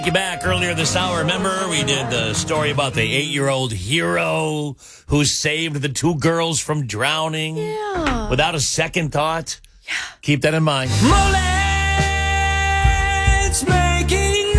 You back earlier this hour. Remember, we did the story about the 8-year-old hero who saved the two girls from drowning without a second thought. Yeah. Keep that in mind. Mullets making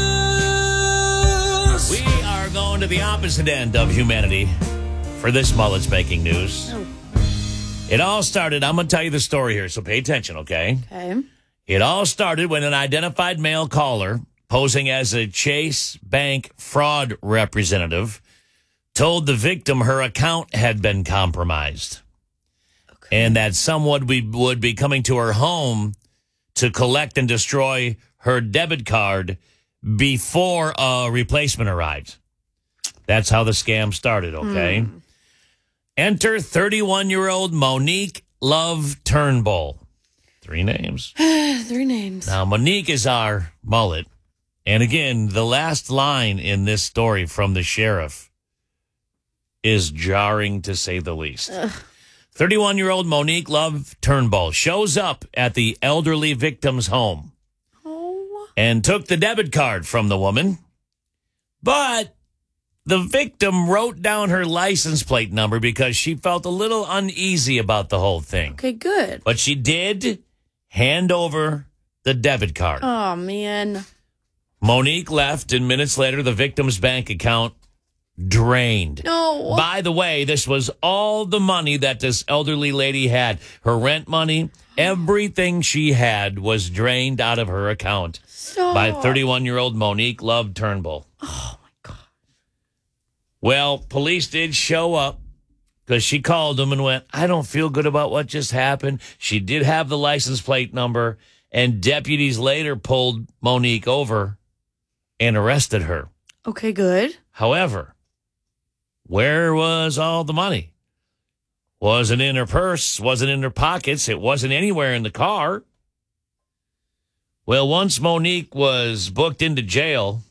news. We are going to the opposite end of humanity for this Mullets making news. Oh. It all started, I'm going to tell you the story here, so pay attention, okay? Okay. It all started when an identified male caller posing as a Chase Bank fraud representative told the victim her account had been compromised and that someone would be coming to her home to collect and destroy her debit card before a replacement arrived. That's how the scam started, okay? Enter 31-year-old Monique Love Turnbull. 3 names. 3 names. Now, Monique is our mullet. And again, the last line in this story from the sheriff is jarring, to say the least. 31-year-old Monique Love Turnbull shows up at the elderly victim's home and took the debit card from the woman. But the victim wrote down her license plate number because she felt a little uneasy about the whole thing. Okay, good. But she did hand over the debit card. Oh, man. Monique left, and minutes later, the victim's bank account drained. No. By the way, this was all the money that this elderly lady had. Her rent money, everything she had was drained out of her account by 31-year-old Monique Love Turnbull. Oh, my God. Well, police did show up because she called them and went, I don't feel good about what just happened. She did have the license plate number, and deputies later pulled Monique over and arrested her. Okay, good. However, where was all the money? Wasn't in her purse, wasn't in her pockets, it wasn't anywhere in the car. Well, once Monique was booked into jail,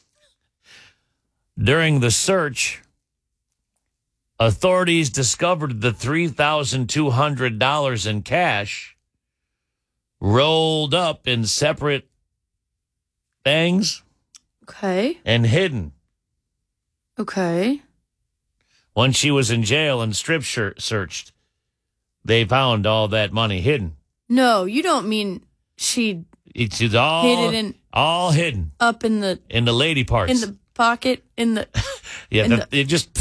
during the search, authorities discovered the $3,200 in cash rolled up in separate things. Okay. And hidden. Okay. When she was in jail and strip searched, they found all that money hidden. No, you don't mean she It's all hid it in, all hidden up in the lady parts, in the pocket, in the it just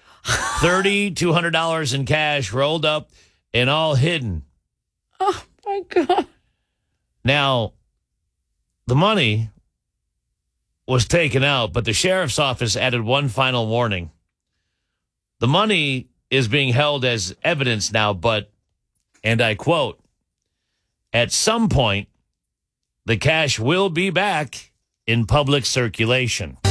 $3,200 in cash rolled up and all hidden. Oh my God! Now, the money was taken out, but the sheriff's office added one final warning. The money is being held as evidence now, but, and I quote, at some point, the cash will be back in public circulation.